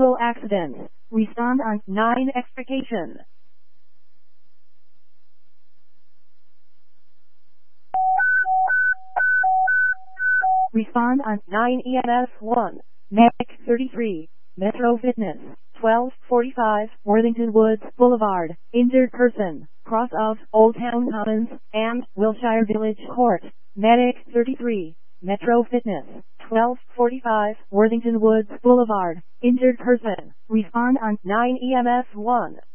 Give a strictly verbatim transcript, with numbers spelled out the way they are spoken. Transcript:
vehicle accident. Respond on nine expectation. Respond on nine E M S one. Medic thirty-three. Metro Fitness. twelve forty-five Worthington Woods Boulevard. Injured person. Cross of Old Town Commons and Wilshire Village Court. Medic thirty-three. Metro Fitness. twelve forty-five Worthington Woods Boulevard. Injured person. Respond on nine E M S one.